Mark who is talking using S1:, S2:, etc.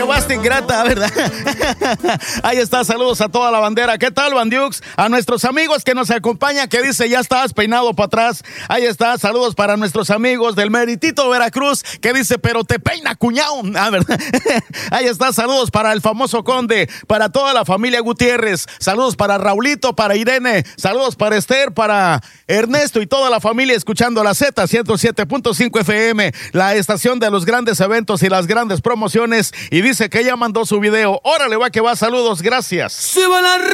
S1: Basta ingrata, ¿verdad? Ahí está, saludos a toda la bandera. ¿Qué tal, Bandiux? A nuestros amigos que nos acompañan, que dice, ya estás peinado para atrás. Ahí está, saludos para nuestros amigos del Meritito Veracruz, que dice, pero te peina, cuñao. ¿Verdad? Ahí está, saludos para el famoso Conde, para toda la familia Gutiérrez. Saludos para Raulito, para Irene. Saludos para Esther, para Ernesto y toda la familia escuchando la Z 107.5 FM, la estación de los grandes eventos y las grandes promociones. Y dice que ella mandó su video. Órale, va que va, saludos, gracias.